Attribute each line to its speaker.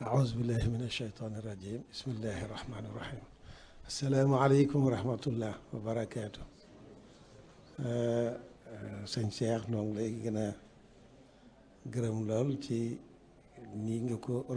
Speaker 1: أعوذ بالله من الشيطان الرجيم بسم الله الرحمن الرحيم السلام عليكم ورحمة الله وبركاته sëñ Cheikh noo ngi lay gën a gërëm lool ci nii nga ko